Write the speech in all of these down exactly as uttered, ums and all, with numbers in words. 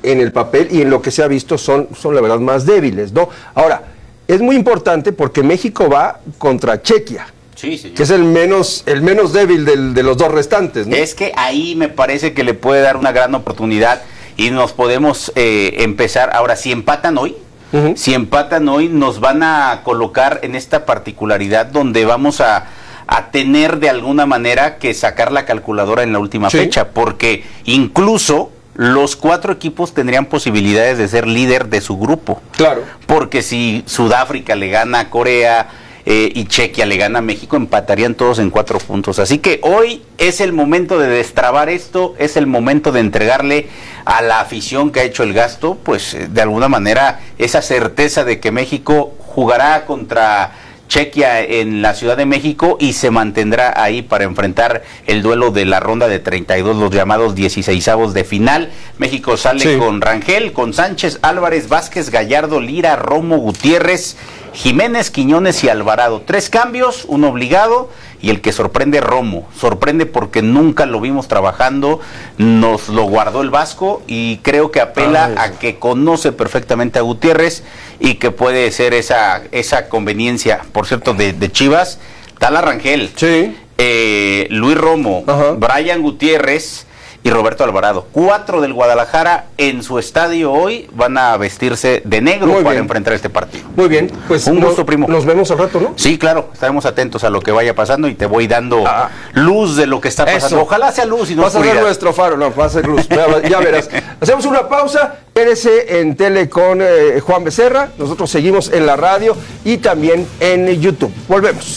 en el papel y en lo que se ha visto son, son la verdad más débiles, ¿no? Ahora, es muy importante porque México va contra Chequia. Sí, señor. Que es el menos, el menos débil del, de los dos restantes, ¿no? Es que ahí me parece que le puede dar una gran oportunidad y nos podemos eh, empezar. Ahora, si empatan hoy, uh-huh. si empatan hoy, nos van a colocar en esta particularidad donde vamos a, a tener de alguna manera que sacar la calculadora en la última sí. fecha, porque incluso los cuatro equipos tendrían posibilidades de ser líder de su grupo. Claro. Porque si Sudáfrica le gana a Corea eh, y Chequia le gana a México, empatarían todos en cuatro puntos. Así que hoy es el momento de destrabar esto, es el momento de entregarle a la afición que ha hecho el gasto, pues de alguna manera esa certeza de que México jugará contra Chequia en la Ciudad de México y se mantendrá ahí para enfrentar el duelo de la ronda de treinta y dos, los llamados dieciseisavos de final. México sale sí. con Rangel, con Sánchez, Álvarez, Vázquez, Gallardo, Lira, Romo, Gutiérrez, Jiménez, Quiñones y Alvarado. Tres cambios, un obligado y el que sorprende Romo. Sorprende porque nunca lo vimos trabajando, nos lo guardó el Vasco y creo que apela ah, a que conoce perfectamente a Gutiérrez y que puede ser esa esa conveniencia. Por cierto, de, de Chivas, Tala Rangel, sí. eh, Luis Romo, ajá. Brian Gutiérrez y Roberto Alvarado. Cuatro del Guadalajara en su estadio hoy van a vestirse de negro Muy para bien. enfrentar este partido. Muy bien, pues un gusto, primo. Nos vemos al rato, ¿no? Sí, claro, estaremos atentos a lo que vaya pasando y te voy dando ah. luz de lo que está pasando. Eso. Ojalá sea luz y no Vas oscuridad. a ver nuestro faro, no, va a ser luz, ya, ya verás. Hacemos una pausa, quédese en tele con eh, Juan Becerra, nosotros seguimos en la radio y también en YouTube. Volvemos.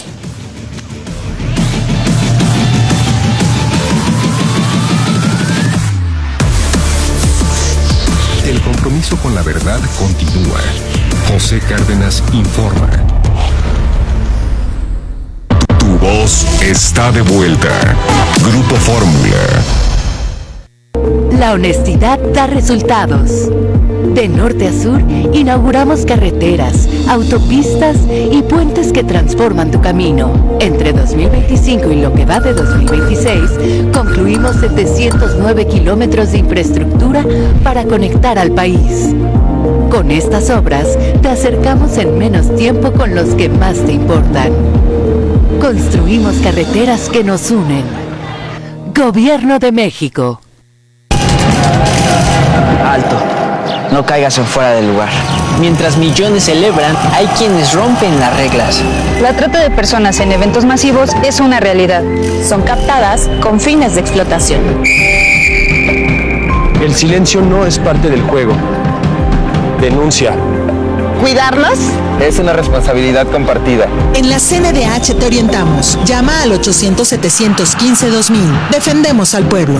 El compromiso con la verdad continúa. José Cárdenas informa. Tu voz está de vuelta. Grupo Fórmula. La honestidad da resultados. De norte a sur, inauguramos carreteras, autopistas y puentes que transforman tu camino. Entre dos mil veinticinco y lo que va de dos mil veintiséis, concluimos setecientos nueve kilómetros de infraestructura para conectar al país. Con estas obras, te acercamos en menos tiempo con los que más te importan. Construimos carreteras que nos unen. Gobierno de México. Alto. No caigas en fuera del lugar. Mientras millones celebran, hay quienes rompen las reglas. La trata de personas en eventos masivos es una realidad. Son captadas con fines de explotación. El silencio no es parte del juego. Denuncia. ¿Cuidarlos? Es una responsabilidad compartida. En la C N D H te orientamos. Llama al ochocientos, setecientos quince, dos mil. Defendemos al pueblo.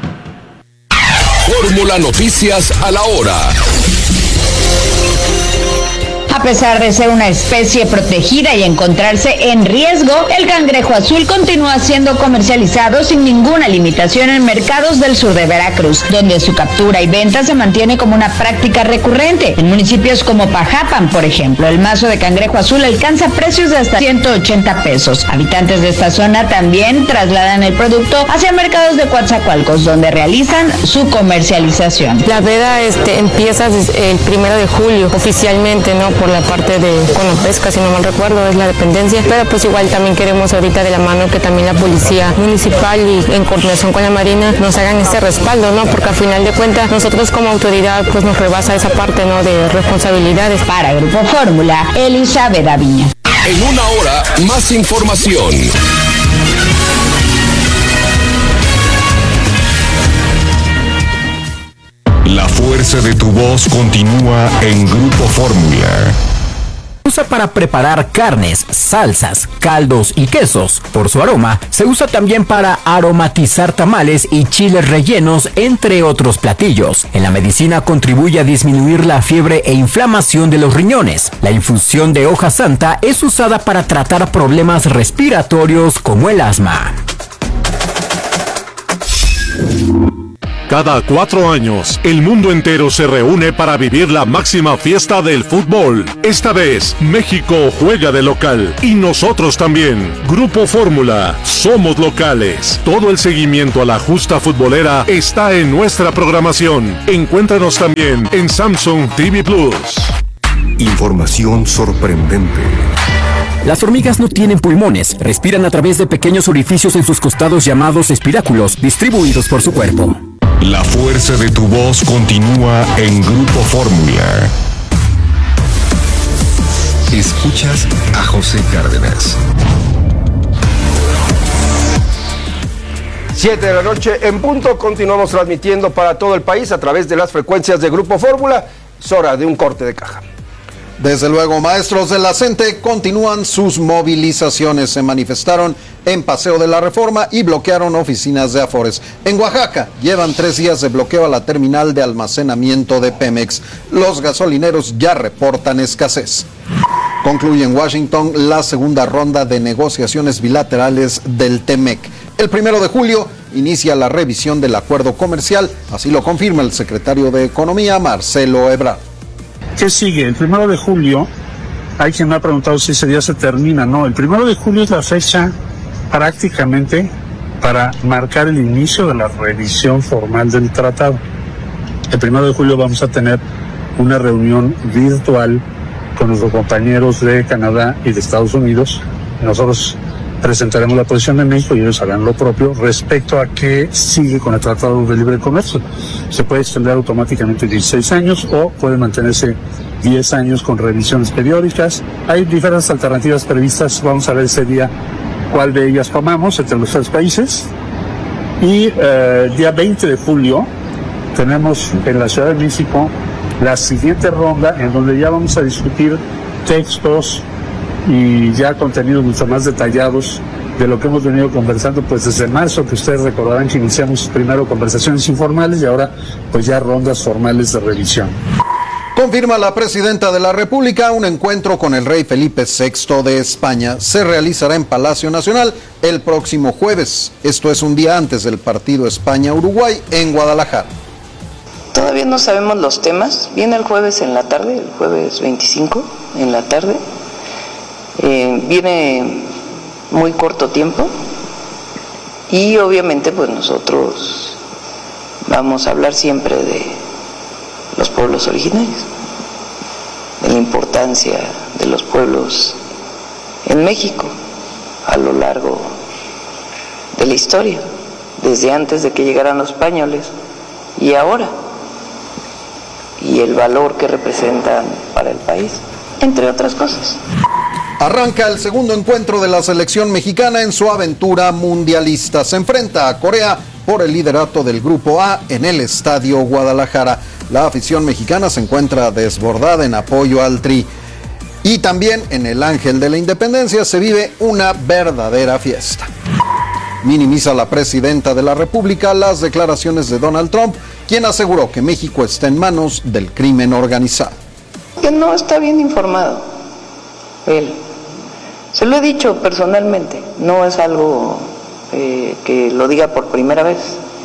Fórmula Noticias a la hora. A pesar de ser una especie protegida y encontrarse en riesgo, el cangrejo azul continúa siendo comercializado sin ninguna limitación en mercados del sur de Veracruz, donde su captura y venta se mantiene como una práctica recurrente. En municipios como Pajapan, por ejemplo, el mazo de cangrejo azul alcanza precios de hasta ciento ochenta pesos. Habitantes de esta zona también trasladan el producto hacia mercados de Coatzacoalcos, donde realizan su comercialización. La veda este, empieza el primero de julio, oficialmente, ¿no? Por la parte de Conopesca, si no mal recuerdo, es la dependencia, pero pues igual también queremos ahorita de la mano que también la policía municipal y en coordinación con la Marina nos hagan este respaldo, ¿no? Porque al final de cuentas nosotros como autoridad pues nos rebasa esa parte, ¿no? De responsabilidades. Para Grupo Fórmula, Elizabeth Aviña. En una hora, más información. La fuerza de tu voz continúa en Grupo Fórmula. Usa para preparar carnes, salsas, caldos y quesos. Por su aroma, se usa también para aromatizar tamales y chiles rellenos, entre otros platillos. En la medicina contribuye a disminuir la fiebre e inflamación de los riñones. La infusión de hoja santa es usada para tratar problemas respiratorios como el asma. Cada cuatro años, el mundo entero se reúne para vivir la máxima fiesta del fútbol. Esta vez, México juega de local y nosotros también. Grupo Fórmula, somos locales. Todo el seguimiento a la justa futbolera está en nuestra programación. Encuéntranos también en Samsung T V Plus. Información sorprendente. Las hormigas no tienen pulmones, respiran a través de pequeños orificios en sus costados llamados espiráculos, distribuidos por su cuerpo. La fuerza de tu voz continúa en Grupo Fórmula. Escuchas a José Cárdenas. Siete de la noche en punto, continuamos transmitiendo para todo el país a través de las frecuencias de Grupo Fórmula. Es hora de un corte de caja. Desde luego, maestros de la CENTE continúan sus movilizaciones. Se manifestaron en Paseo de la Reforma y bloquearon oficinas de Afores. En Oaxaca llevan tres días de bloqueo a la terminal de almacenamiento de Pemex. Los gasolineros ya reportan escasez. Concluye en Washington la segunda ronda de negociaciones bilaterales del TEMEC. El primero de julio inicia la revisión del acuerdo comercial, así lo confirma el secretario de Economía, Marcelo Ebrard. ¿Qué sigue? El primero de julio, hay quien me ha preguntado si ese día se termina. No, el primero de julio es la fecha prácticamente para marcar el inicio de la revisión formal del tratado. El primero de julio vamos a tener una reunión virtual con nuestros compañeros de Canadá y de Estados Unidos. Nosotros presentaremos la posición de México y ellos harán lo propio respecto a qué sigue con el Tratado de Libre Comercio. Se puede extender automáticamente dieciséis años o puede mantenerse diez años con revisiones periódicas. Hay diferentes alternativas previstas. Vamos a ver ese día cuál de ellas tomamos entre los tres países. Y eh, el día veinte de julio tenemos en la Ciudad de México la siguiente ronda en donde ya vamos a discutir textos y ya contenidos mucho más detallados de lo que hemos venido conversando pues desde marzo, que ustedes recordarán que iniciamos primero conversaciones informales y ahora pues ya rondas formales de revisión. Confirma la presidenta de la República un encuentro con el rey Felipe sexto de España. Se realizará en Palacio Nacional el próximo jueves. Esto es un día antes del partido España-Uruguay en Guadalajara. Todavía no sabemos los temas. Viene el jueves en la tarde, el jueves veinticinco en la tarde. Eh, viene muy corto tiempo y obviamente pues nosotros vamos a hablar siempre de los pueblos originarios, de la importancia de los pueblos en México a lo largo de la historia, desde antes de que llegaran los españoles y ahora, y el valor que representan para el país, entre otras cosas. Arranca el segundo encuentro de la selección mexicana en su aventura mundialista. Se enfrenta a Corea por el liderato del Grupo A en el Estadio Guadalajara. La afición mexicana se encuentra desbordada en apoyo al Tri. Y también en el Ángel de la Independencia se vive una verdadera fiesta. Minimiza la presidenta de la República las declaraciones de Donald Trump, quien aseguró que México está en manos del crimen organizado. Que no está bien informado él. Se lo he dicho personalmente, no es algo eh, que lo diga por primera vez.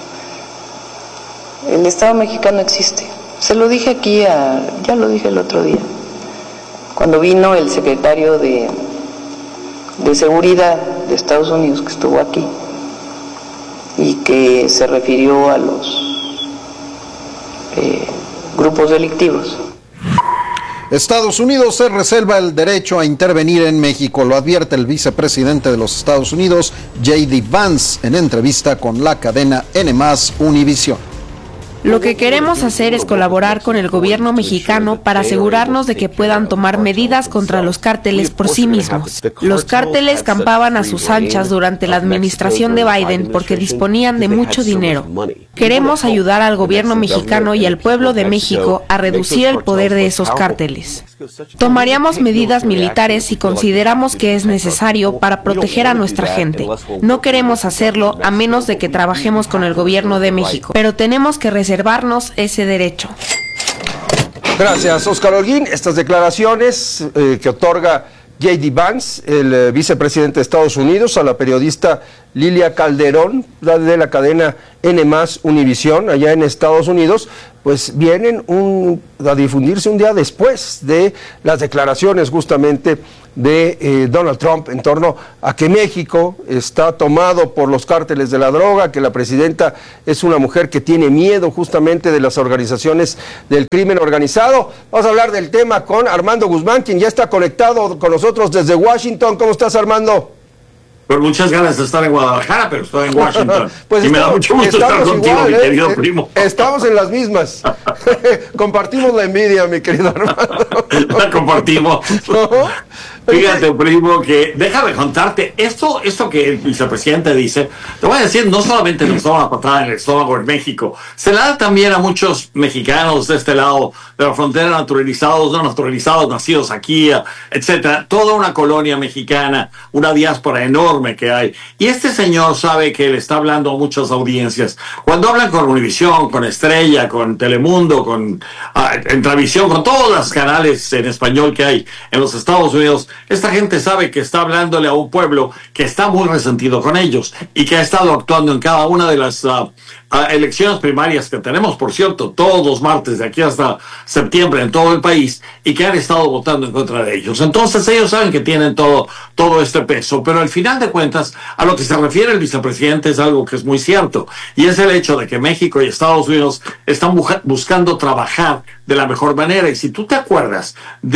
El Estado mexicano existe. Se lo dije aquí, a, ya lo dije el otro día, cuando vino el secretario de, de Seguridad de Estados Unidos, que estuvo aquí, y que se refirió a los eh, grupos delictivos. Estados Unidos se reserva el derecho a intervenir en México, lo advierte el vicepresidente de los Estados Unidos, J D Vance, en entrevista con la cadena N más Univisión. Lo que queremos hacer es colaborar con el gobierno mexicano para asegurarnos de que puedan tomar medidas contra los cárteles por sí mismos. Los cárteles campaban a sus anchas durante la administración de Biden porque disponían de mucho dinero. Queremos ayudar al gobierno mexicano y al pueblo de México a reducir el poder de esos cárteles. Tomaríamos medidas militares si consideramos que es necesario para proteger a nuestra gente. No queremos hacerlo a menos de que trabajemos con el gobierno de México, pero tenemos que reservarnos ese derecho. Gracias, Óscar Holguín. Estas declaraciones eh, que otorga J D Vance, el eh, vicepresidente de Estados Unidos, a la periodista Lilia Calderón, de la cadena N más Univisión, allá en Estados Unidos, pues vienen un, a difundirse un día después de las declaraciones justamente de eh, Donald Trump en torno a que México está tomado por los cárteles de la droga, que la presidenta es una mujer que tiene miedo justamente de las organizaciones del crimen organizado. Vamos a hablar del tema con Armando Guzmán, quien ya está conectado con nosotros desde Washington. ¿Cómo estás, Armando? Con muchas ganas de estar en Guadalajara, pero estoy en Washington. Pues y estamos, me da mucho gusto estar contigo, igual, mi ¿eh? querido primo. Estamos en las mismas. Compartimos la envidia, mi querido Armando. La compartimos. ¿No? Fíjate, primo, que déjame contarte, esto, esto que el vicepresidente dice, te voy a decir, no solamente nos da una patada en el estómago en México, se la da también a muchos mexicanos de este lado de la frontera, naturalizados, no naturalizados, nacidos aquí, etcétera, toda una colonia mexicana, una diáspora enorme que hay. Y este señor sabe que le está hablando a muchas audiencias. Cuando hablan con Univisión, con Estrella, con Telemundo, con uh, Entravisión, con todos los canales en español que hay en los Estados Unidos, esta gente sabe que está hablándole a un pueblo que está muy resentido con ellos y que ha estado actuando en cada una de las uh, uh, elecciones primarias que tenemos, por cierto, todos los martes de aquí hasta septiembre en todo el país, y que han estado votando en contra de ellos. Entonces ellos saben que tienen todo, todo este peso, pero al final de cuentas, a lo que se refiere el vicepresidente es algo que es muy cierto, y es el hecho de que México y Estados Unidos están bu- buscando trabajar de la mejor manera. Y si tú te acuerdas,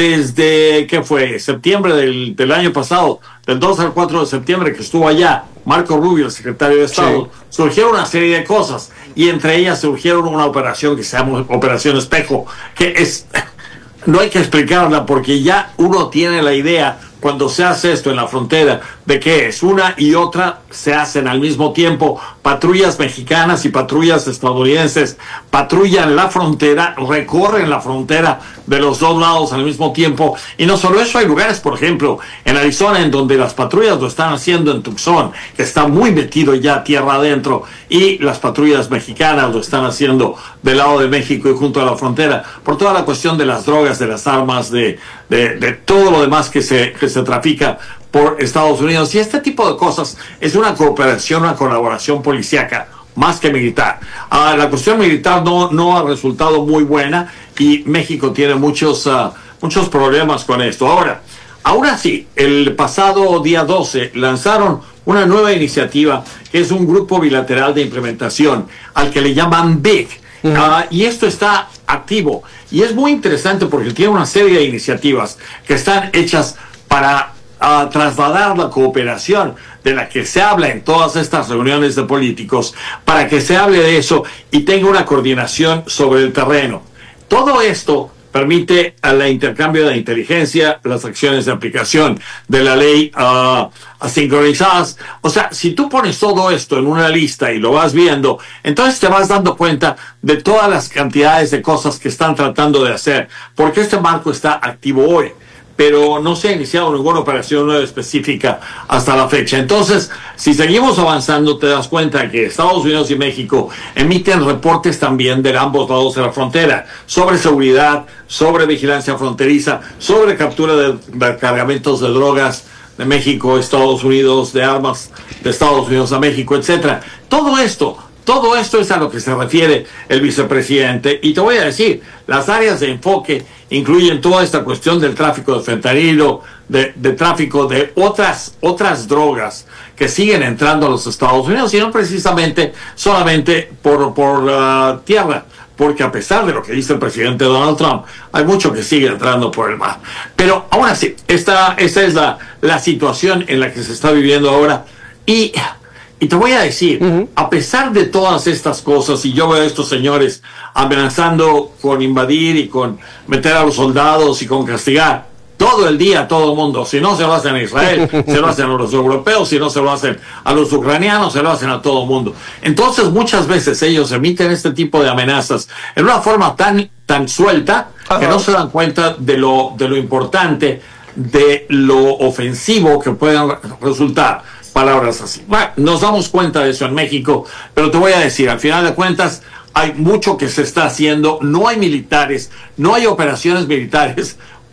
desde, ¿qué fue? Septiembre del, del año pasado, del dos al cuatro de septiembre que estuvo allá Marco Rubio, el secretario de Estado, sí, surgieron una serie de cosas, y entre ellas surgieron una operación que se llama Operación Espejo, que es, no hay que explicarla porque ya uno tiene la idea cuando se hace esto en la frontera de que es una y otra, se hacen al mismo tiempo. Patrullas mexicanas y patrullas estadounidenses patrullan la frontera, recorren la frontera de los dos lados al mismo tiempo. Y no solo eso, hay lugares, por ejemplo, en Arizona, en donde las patrullas lo están haciendo en Tucson, que está muy metido ya tierra adentro, y las patrullas mexicanas lo están haciendo del lado de México y junto a la frontera, por toda la cuestión de las drogas, de las armas, de, de, de todo lo demás que se, que se trafica por Estados Unidos. Y este tipo de cosas es una cooperación, una colaboración policíaca más que militar. Uh, la cuestión militar no, no ha resultado muy buena, y México tiene muchos, uh, muchos problemas con esto. Ahora, aún así, el pasado día doce lanzaron una nueva iniciativa que es un grupo bilateral de implementación al que le llaman BIG. Uh, y esto está activo, y es muy interesante porque tiene una serie de iniciativas que están hechas para a trasladar la cooperación de la que se habla en todas estas reuniones de políticos, para que se hable de eso y tenga una coordinación sobre el terreno. Todo esto permite al intercambio de inteligencia, las acciones de aplicación de la ley uh, sincronizadas. O sea, si tú pones todo esto en una lista y lo vas viendo, entonces te vas dando cuenta de todas las cantidades de cosas que están tratando de hacer, porque este marco está activo hoy, pero no se ha iniciado ninguna operación nueva específica hasta la fecha. Entonces, si seguimos avanzando, te das cuenta que Estados Unidos y México emiten reportes también de ambos lados de la frontera, sobre seguridad, sobre vigilancia fronteriza, sobre captura de, de cargamentos de drogas de México, Estados Unidos, de armas de Estados Unidos a México, etcétera. Todo esto Todo esto es a lo que se refiere el vicepresidente. Y te voy a decir, las áreas de enfoque incluyen toda esta cuestión del tráfico de fentanilo, de, de tráfico de otras, otras drogas que siguen entrando a los Estados Unidos, y no precisamente solamente por, por uh, tierra, porque a pesar de lo que dice el presidente Donald Trump, hay mucho que sigue entrando por el mar. Pero aún así, esta, esta es la, la situación en la que se está viviendo ahora. Y... Y te voy a decir, uh-huh. a pesar de todas estas cosas, y yo veo a estos señores amenazando con invadir y con meter a los soldados y con castigar todo el día a todo el mundo, si no se lo hacen a Israel, se lo hacen a los europeos, si no se lo hacen a los ucranianos, se lo hacen a todo el mundo. Entonces muchas veces ellos emiten este tipo de amenazas en una forma tan, tan suelta uh-huh. que no se dan cuenta de lo, de lo importante, de lo ofensivo que pueden resultar palabras así. Bueno, nos damos cuenta de eso en México, pero te voy a decir, al final de cuentas, hay mucho que se está haciendo, no hay militares, no hay operaciones militares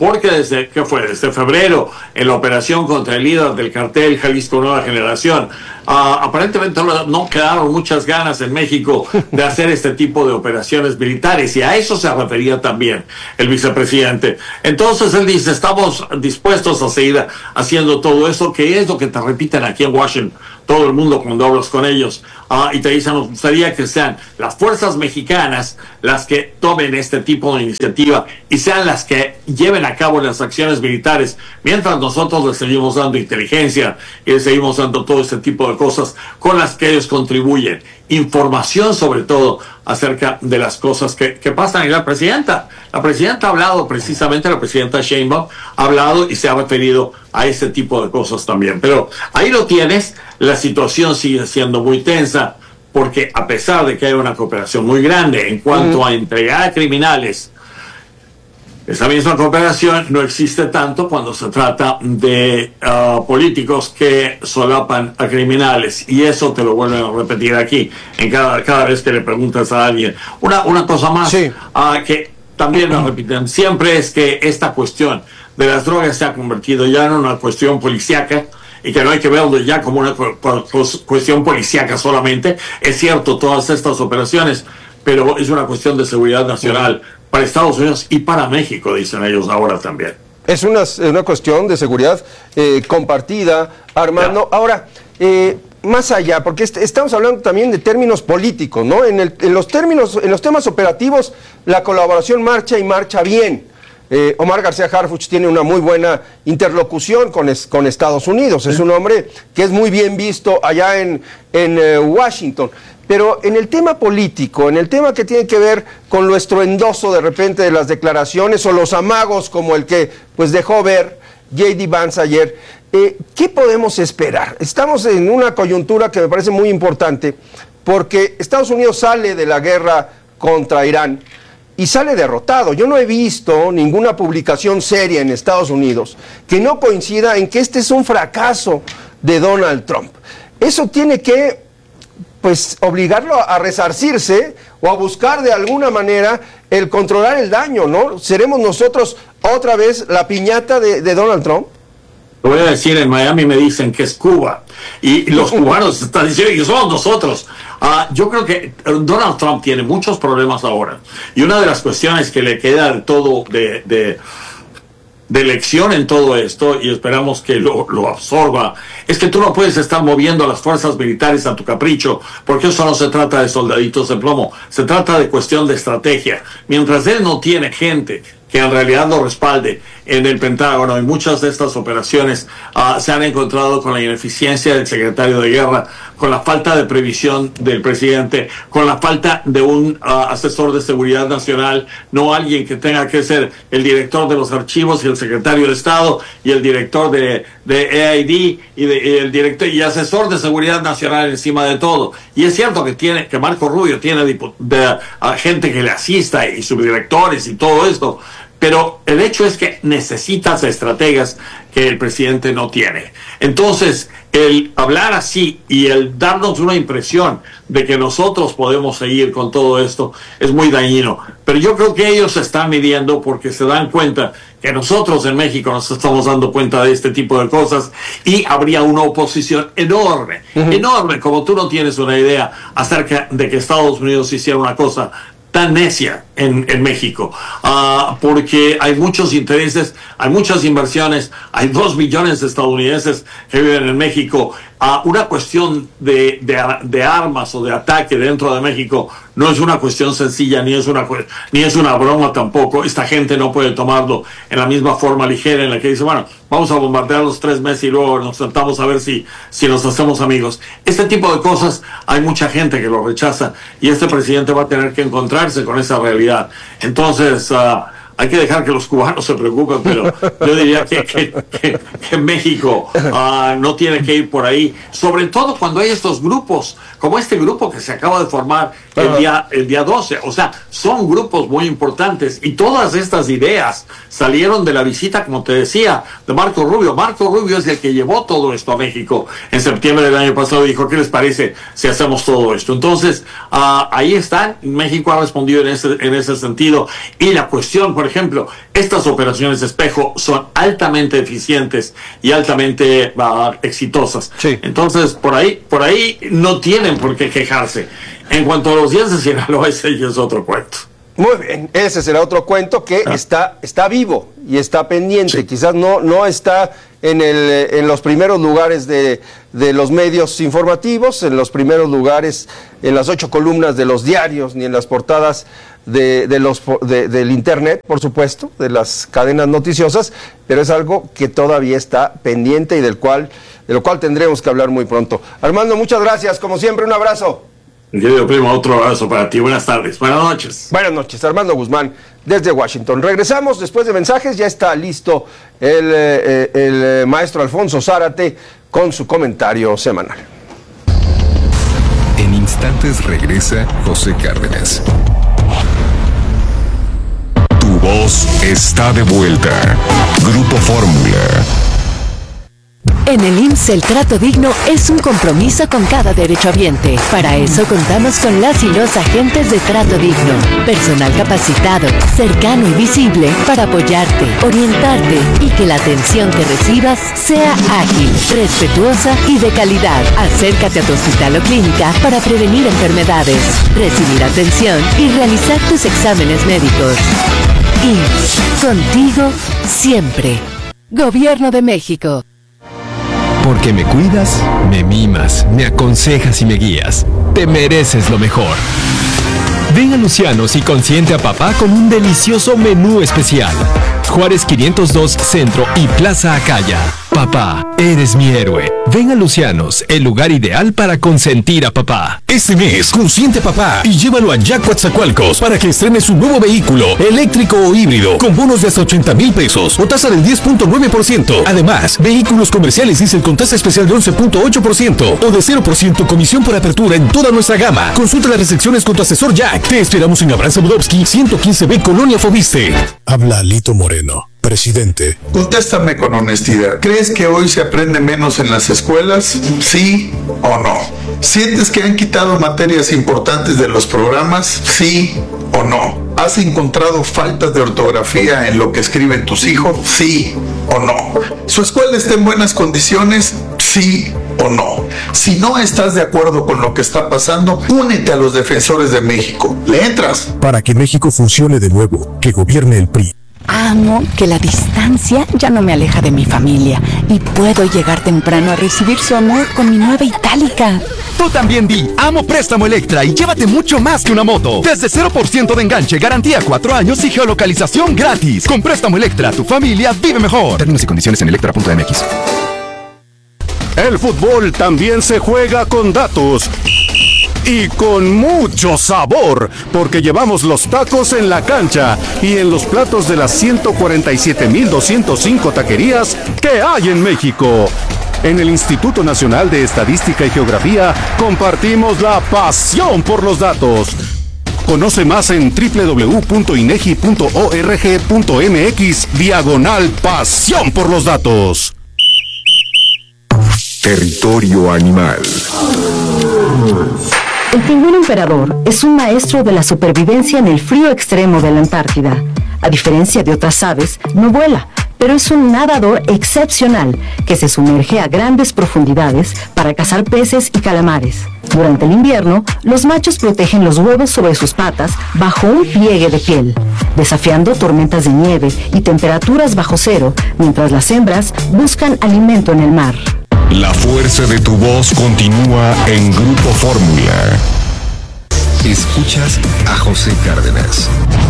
porque desde, ¿qué fue? Desde febrero, en la operación contra el líder del cartel Jalisco Nueva Generación, uh, aparentemente no, no quedaron muchas ganas en México de hacer este tipo de operaciones militares, y a eso se refería también el vicepresidente. Entonces él dice, estamos dispuestos a seguir haciendo todo eso, que es lo que te repiten aquí en Washington todo el mundo cuando hablas con ellos, uh, y te dicen, nos gustaría que sean las fuerzas mexicanas las que tomen este tipo de iniciativa y sean las que lleven a cabo las acciones militares, mientras nosotros les seguimos dando inteligencia y les seguimos dando todo este tipo de cosas con las que ellos contribuyen. Información sobre todo acerca de las cosas que, que pasan. Y la presidenta, la presidenta ha hablado precisamente, la presidenta Sheinbaum ha hablado y se ha referido a ese tipo de cosas también. Pero ahí lo tienes, la situación sigue siendo muy tensa, porque a pesar de que hay una cooperación muy grande en cuanto mm. a entregar a criminales, esa misma cooperación no existe tanto cuando se trata de uh, políticos que solapan a criminales, y eso te lo vuelven a repetir aquí en cada, cada vez que le preguntas a alguien. Una, una cosa más sí. uh, que también lo repiten siempre es que esta cuestión de las drogas se ha convertido ya en una cuestión policíaca, y que no hay que verlo ya como una cu cu cuestión policíaca solamente. Es cierto, todas estas operaciones, pero es una cuestión de seguridad nacional para Estados Unidos y para México, dicen ellos ahora también. Es una, una cuestión de seguridad eh, compartida, Armando. Ya. Ahora, eh, más allá, porque est estamos hablando también de términos políticos, ¿no? En, el, en los términos, en los temas operativos, la colaboración marcha y marcha bien. Eh, Omar García Harfuch tiene una muy buena interlocución con, es, con Estados Unidos. Es un hombre que es muy bien visto allá en, en eh, Washington. Pero en el tema político, en el tema que tiene que ver con nuestro endoso de repente de las declaraciones o los amagos como el que pues dejó ver J D Vance ayer, eh, ¿qué podemos esperar? Estamos en una coyuntura que me parece muy importante, porque Estados Unidos sale de la guerra contra Irán y sale derrotado. Yo no he visto ninguna publicación seria en Estados Unidos que no coincida en que este es un fracaso de Donald Trump. Eso tiene que, pues, obligarlo a resarcirse o a buscar de alguna manera el controlar el daño, ¿no? ¿Seremos nosotros otra vez la piñata de, de Donald Trump? Lo voy a decir, en Miami me dicen que es Cuba, y los cubanos están diciendo que somos nosotros. Uh, yo creo que Donald Trump tiene muchos problemas ahora, y una de las cuestiones que le queda de todo de, de, de lección en todo esto, y esperamos que lo, lo absorba, es que tú no puedes estar moviendo a las fuerzas militares a tu capricho, porque eso no se trata de soldaditos de plomo, se trata de cuestión de estrategia. Mientras él no tiene gente que en realidad lo respalde en el Pentágono, y muchas de estas operaciones uh, se han encontrado con la ineficiencia del secretario de Guerra, con la falta de previsión del presidente, con la falta de un uh, asesor de seguridad nacional, no alguien que tenga que ser el director de los archivos y el secretario de Estado y el director de, de A I D y, de, y el director y asesor de seguridad nacional encima de todo. Y es cierto que tiene que Marco Rubio tiene de, de, uh, gente que le asista y subdirectores y todo esto, pero el hecho es que necesitas estrategas que el presidente no tiene. Entonces, el hablar así y el darnos una impresión de que nosotros podemos seguir con todo esto es muy dañino. Pero yo creo que ellos se están midiendo porque se dan cuenta que nosotros en México nos estamos dando cuenta de este tipo de cosas, y habría una oposición enorme, uh-huh. enorme, como tú no tienes una idea acerca de que Estados Unidos hiciera una cosa tan necia en, en México, uh, porque hay muchos intereses, hay muchas inversiones, hay dos millones de estadounidenses que viven en México. Uh, una cuestión de, de, de armas o de ataque dentro de México no es una cuestión sencilla, ni es una, ni es una broma tampoco. Esta gente no puede tomarlo en la misma forma ligera en la que dice, bueno, vamos a bombardear los tres meses y luego nos sentamos a ver si, si nos hacemos amigos. Este tipo de cosas hay mucha gente que lo rechaza, y este presidente va a tener que encontrarse con esa realidad. Entonces, uh, hay que dejar que los cubanos se preocupen, pero yo diría que, que, que, que México uh, no tiene que ir por ahí, sobre todo cuando hay estos grupos, como este grupo que se acaba de formar el día, el día doce. O sea, son grupos muy importantes y todas estas ideas salieron de la visita, como te decía, de Marco Rubio. Marco Rubio es el que llevó todo esto a México en septiembre del año pasado y dijo, ¿qué les parece si hacemos todo esto? Entonces, uh, ahí están. México ha respondido en ese, en ese sentido. Y la cuestión, por ejemplo, estas operaciones de espejo son altamente eficientes y altamente uh, exitosas. Sí. Entonces, por ahí, por ahí no tienen por qué quejarse. En cuanto a los días de Sinaloa, ese ya es otro cuento. Muy bien, ese será otro cuento que ah. está, está vivo y está pendiente. Sí. Quizás no, no está en, el, en los primeros lugares de, de los medios informativos, en los primeros lugares, en las ocho columnas de los diarios, ni en las portadas de, de los, de, del internet, por supuesto, de las cadenas noticiosas, pero es algo que todavía está pendiente y del cual, de lo cual tendremos que hablar muy pronto. Armando, muchas gracias, como siempre, un abrazo. Querido primo, otro abrazo para ti. Buenas tardes. Buenas noches. Buenas noches. Armando Guzmán, desde Washington. Regresamos después de mensajes. Ya está listo el, eh, el maestro Alfonso Zárate con su comentario semanal. En instantes regresa José Cárdenas. Tu voz está de vuelta. Grupo Fórmula. En el I M S S el trato digno es un compromiso con cada derechohabiente. Para eso contamos con las y los agentes de Trato Digno. Personal capacitado, cercano y visible para apoyarte, orientarte y que la atención que recibas sea ágil, respetuosa y de calidad. Acércate a tu hospital o clínica para prevenir enfermedades, recibir atención y realizar tus exámenes médicos. I M S S, contigo siempre. Gobierno de México. Porque me cuidas, me mimas, me aconsejas y me guías. Te mereces lo mejor. Ven a Lucianos y consiente a papá con un delicioso menú especial. Juárez quinientos dos Centro y Plaza Acaya. Papá, eres mi héroe. Ven a Lucianos, el lugar ideal para consentir a papá. Este mes, consiente a papá y llévalo a Jack Coatzacoalcos para que estrene su nuevo vehículo, eléctrico o híbrido, con bonos de hasta ochenta mil pesos o tasa del diez punto nueve por ciento. Además, vehículos comerciales diésel con tasa especial de once punto ocho por ciento o de cero por ciento comisión por apertura en toda nuestra gama. Consulta las restricciones con tu asesor Jack. Te esperamos en Abraham Budowski, ciento quince B, Colonia Fobiste. Habla Lito Moreno, presidente. Contéstame con honestidad. ¿Crees que hoy se aprende menos en las escuelas? ¿Sí o no? ¿Sientes que han quitado materias importantes de los programas? ¿Sí o no? ¿Has encontrado faltas de ortografía en lo que escriben tus hijos? ¿Sí o no? ¿Su escuela está en buenas condiciones? ¿Sí o no? Si no estás de acuerdo con lo que está pasando, únete a los defensores de México. ¿Le entras? Para que México funcione de nuevo, que gobierne el P R I. Amo que la distancia ya no me aleja de mi familia y puedo llegar temprano a recibir su amor con mi nueva Itálica. Tú también di amo Préstamo Electra y llévate mucho más que una moto. Desde cero por ciento de enganche, garantía cuatro años y geolocalización gratis. Con Préstamo Electra, tu familia vive mejor. Términos y condiciones en electra punto m x. El fútbol también se juega con datos. Y con mucho sabor, porque llevamos los tacos en la cancha y en los platos de las ciento cuarenta y siete mil doscientos cinco taquerías que hay en México. En el Instituto Nacional de Estadística y Geografía compartimos la pasión por los datos. Conoce más en doble u doble u doble u punto inegi punto org punto m x diagonal pasión por los datos. Territorio animal. El pingüino emperador es un maestro de la supervivencia en el frío extremo de la Antártida. A diferencia de otras aves, no vuela, pero es un nadador excepcional que se sumerge a grandes profundidades para cazar peces y calamares. Durante el invierno, los machos protegen los huevos sobre sus patas bajo un pliegue de piel, desafiando tormentas de nieve y temperaturas bajo cero, mientras las hembras buscan alimento en el mar. La fuerza de tu voz continúa en Grupo Fórmula. Escuchas a José Cárdenas.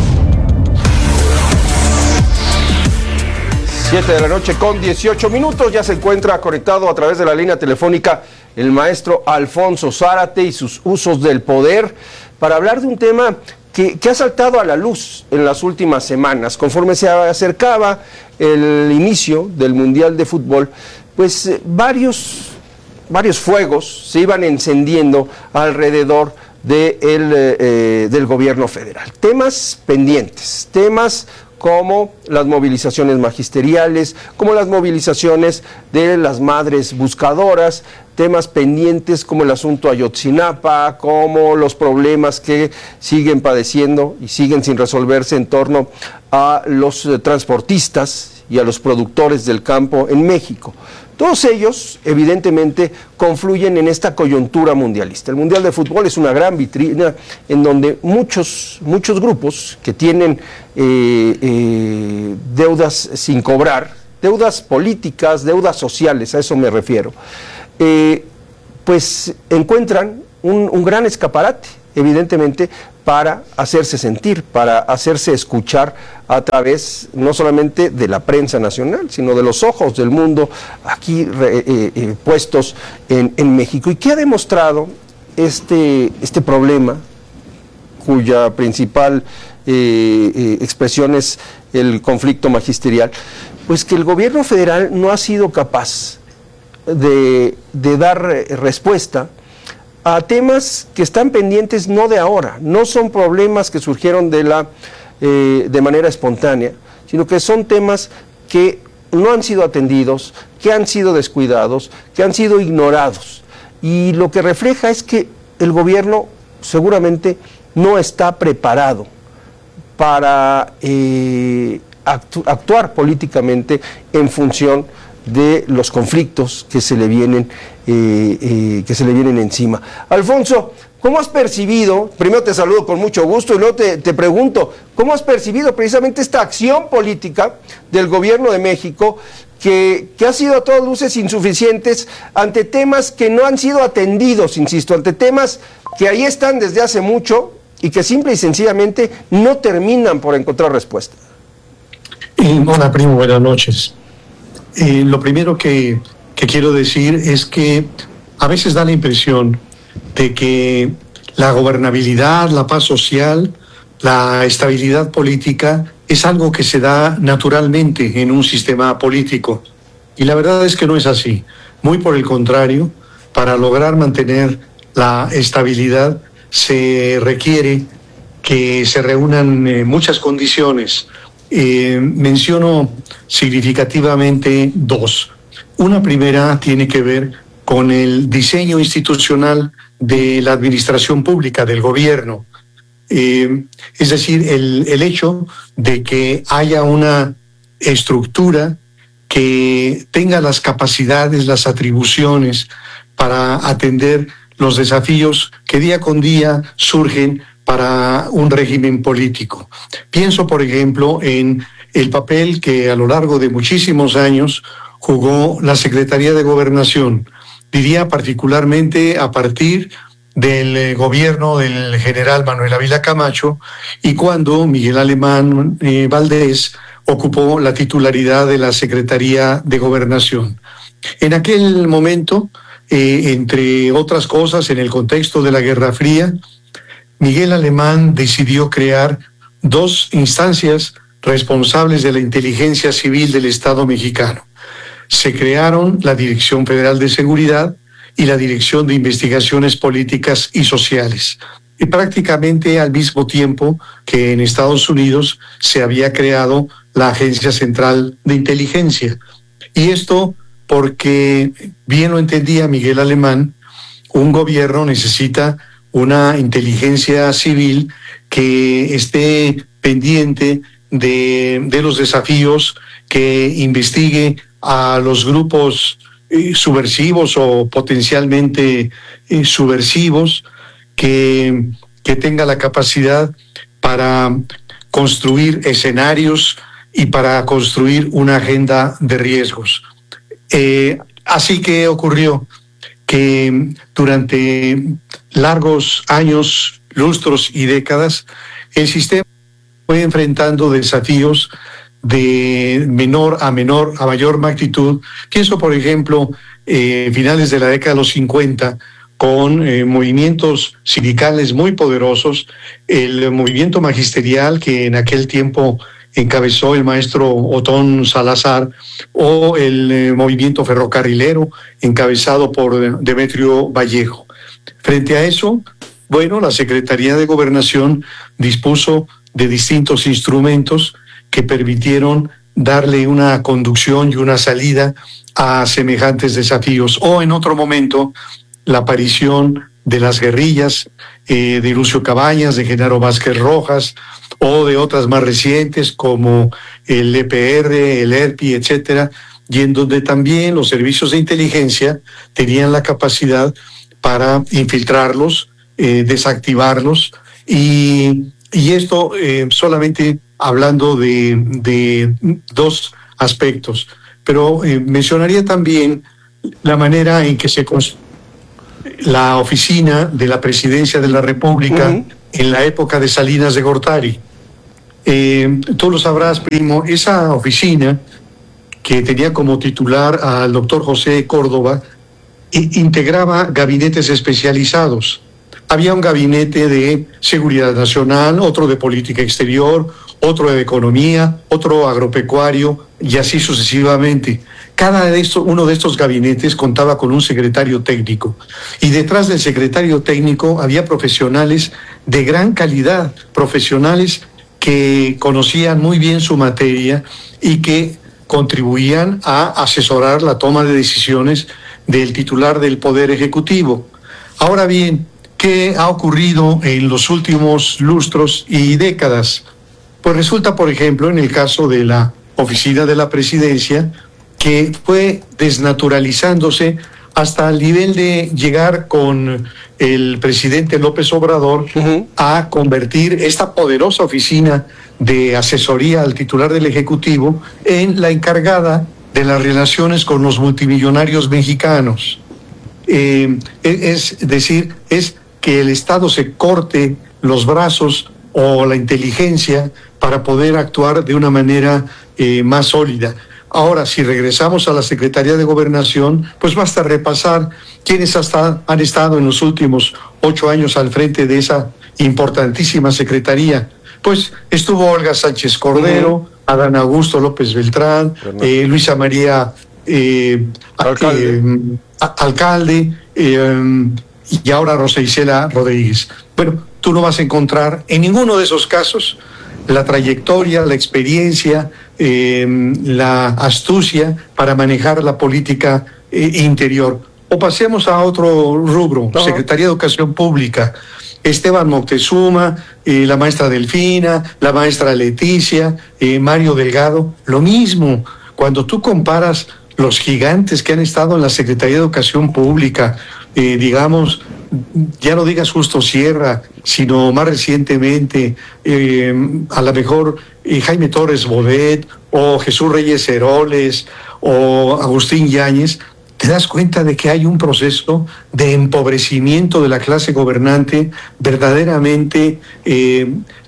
siete de la noche con dieciocho minutos. Ya se encuentra conectado a través de la línea telefónica el maestro Alfonso Zárate y sus usos del poder para hablar de un tema que, que ha saltado a la luz en las últimas semanas. Conforme se acercaba el inicio del Mundial de Fútbol, pues eh, varios, varios fuegos se iban encendiendo alrededor de el, eh, del gobierno federal. Temas pendientes, temas como las movilizaciones magisteriales, como las movilizaciones de las madres buscadoras, temas pendientes como el asunto Ayotzinapa, como los problemas que siguen padeciendo y siguen sin resolverse en torno a los eh, transportistas y a los productores del campo en México. Todos ellos, evidentemente, confluyen en esta coyuntura mundialista. El Mundial de Fútbol es una gran vitrina en donde muchos, muchos grupos que tienen eh, eh, deudas sin cobrar, deudas políticas, deudas sociales, a eso me refiero, eh, pues encuentran un, un gran escaparate, evidentemente, para hacerse sentir, para hacerse escuchar a través no solamente de la prensa nacional, sino de los ojos del mundo aquí eh, eh, puestos en, en México. ¿Y qué ha demostrado este, este problema, cuya principal eh, eh, expresión es el conflicto magisterial? Pues que el gobierno federal no ha sido capaz de, de dar respuesta a temas que están pendientes no de ahora, no son problemas que surgieron de, la, eh, de manera espontánea, sino que son temas que no han sido atendidos, que han sido descuidados, que han sido ignorados. Y lo que refleja es que el gobierno seguramente no está preparado para eh, actu- actuar políticamente en función de los conflictos que se le vienen eh, eh, que se le vienen encima. Alfonso, ¿cómo has percibido? Primero te saludo con mucho gusto y luego te, te pregunto, ¿cómo has percibido precisamente esta acción política del gobierno de México que, que ha sido a todas luces insuficientes ante temas que no han sido atendidos, insisto, ante temas que ahí están desde hace mucho y que simple y sencillamente no terminan por encontrar respuesta? Eh, hola, primo, buenas noches. Eh, lo primero que, que quiero decir es que a veces da la impresión de que la gobernabilidad, la paz social, la estabilidad política es algo que se da naturalmente en un sistema político. Y la verdad es que no es así. Muy por el contrario, para lograr mantener la estabilidad se requiere que se reúnan eh, muchas condiciones. Eh, menciono significativamente dos. Una primera tiene que ver con el diseño institucional de la administración pública, del gobierno. Eh, es decir, el, el hecho de que haya una estructura que tenga las capacidades, las atribuciones para atender los desafíos que día con día surgen para un régimen político. Pienso, por ejemplo, en el papel que a lo largo de muchísimos años jugó la Secretaría de Gobernación. Diría particularmente a partir del gobierno del general Manuel Ávila Camacho y cuando Miguel Alemán eh, Valdés ocupó la titularidad de la Secretaría de Gobernación. En aquel momento, eh, entre otras cosas, en el contexto de la Guerra Fría, Miguel Alemán decidió crear dos instancias responsables de la inteligencia civil del Estado mexicano. Se crearon la Dirección Federal de Seguridad y la Dirección de Investigaciones Políticas y Sociales. Y prácticamente al mismo tiempo que en Estados Unidos se había creado la Agencia Central de Inteligencia. Y esto porque, bien lo entendía Miguel Alemán, un gobierno necesita una inteligencia civil que esté pendiente de, de los desafíos, que investigue a los grupos eh, subversivos o potencialmente eh, subversivos, que, que tenga la capacidad para construir escenarios y para construir una agenda de riesgos. Eh, así que ocurrió que durante largos años, lustros y décadas, el sistema fue enfrentando desafíos de menor a menor, a mayor magnitud. Pienso, por ejemplo, eh, finales de la década de los cincuenta, con eh, movimientos sindicales muy poderosos, el movimiento magisterial que en aquel tiempo encabezó el maestro Otón Salazar, o el eh, movimiento ferrocarrilero encabezado por Demetrio Vallejo. Frente a eso, Bueno, la Secretaría de Gobernación dispuso de distintos instrumentos que permitieron darle una conducción y una salida a semejantes desafíos. O en otro momento, la aparición de las guerrillas eh, de Lucio Cabañas, de Genaro Vázquez Rojas, o de otras más recientes como el E P R, el E R P I, etcétera, y en donde también los servicios de inteligencia tenían la capacidad para infiltrarlos, eh, desactivarlos, y, y esto eh, solamente hablando de, de dos aspectos. Pero eh, mencionaría también la manera en que se construyó la oficina de la Presidencia de la República uh-huh. en la época de Salinas de Gortari. Eh, tú lo sabrás, primo, esa oficina que tenía como titular al doctor José Córdoba, integraba gabinetes especializados. Había un gabinete de seguridad nacional, otro de política exterior, otro de economía, otro agropecuario y así sucesivamente. Cada de estos, uno de estos gabinetes contaba con un secretario técnico y detrás del secretario técnico había profesionales de gran calidad, profesionales que conocían muy bien su materia y que contribuían a asesorar la toma de decisiones del titular del Poder Ejecutivo. Ahora bien, ¿qué ha ocurrido en los últimos lustros y décadas? Pues resulta, por ejemplo, en el caso de la Oficina de la Presidencia, que fue desnaturalizándose hasta el nivel de llegar con el presidente López Obrador uh-huh. a convertir esta poderosa oficina de asesoría al titular del Ejecutivo en la encargada de las relaciones con los multimillonarios mexicanos. Eh, es decir, es que el Estado se corte los brazos o la inteligencia para poder actuar de una manera eh, más sólida. Ahora, si regresamos a la Secretaría de Gobernación, pues basta repasar quiénes hasta han estado en los últimos ocho años al frente de esa importantísima secretaría. Pues estuvo Olga Sánchez Cordero, uh-huh. Adán Augusto López Beltrán, eh, Luisa María eh, alcalde, eh, a, alcalde eh, y ahora Rosa Isela Rodríguez. Bueno, tú no vas a encontrar en ninguno de esos casos la trayectoria, la experiencia, eh, la astucia para manejar la política eh, interior. O pasemos a otro rubro, no. Secretaría de Educación Pública. Esteban Moctezuma, eh, la maestra Delfina, la maestra Leticia, eh, Mario Delgado, lo mismo. Cuando tú comparas los gigantes que han estado en la Secretaría de Educación Pública, eh, digamos, ya no digas Justo Sierra, sino más recientemente, eh, a lo mejor eh, Jaime Torres Bodet, o Jesús Reyes Heroles, o Agustín Yáñez, te das cuenta de que hay un proceso de empobrecimiento de la clase gobernante verdaderamente eh,